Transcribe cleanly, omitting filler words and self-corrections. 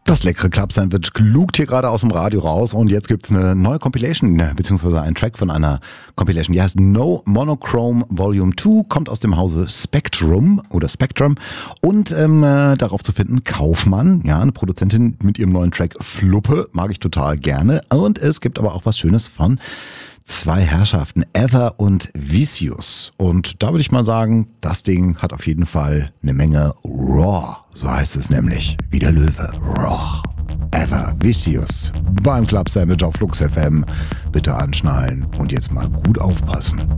Das leckere Club-Sandwich lugt hier gerade aus dem Radio raus und jetzt gibt's eine neue Compilation, beziehungsweise einen Track von einer Compilation, die heißt No Monochrome Volume 2, kommt aus dem Hause Spectrum und darauf zu finden Kaufmann, ja, eine Produzentin mit ihrem neuen Track Fluppe, mag ich total gerne, und es gibt aber auch was Schönes von zwei Herrschaften, Ether und Vicious. Und da würde ich mal sagen, das Ding hat auf jeden Fall eine Menge Raw. So heißt es nämlich, wie der Löwe. Raw. Ether, Vicious. Beim Club Sandwich auf Flux FM. Bitte anschnallen und jetzt mal gut aufpassen.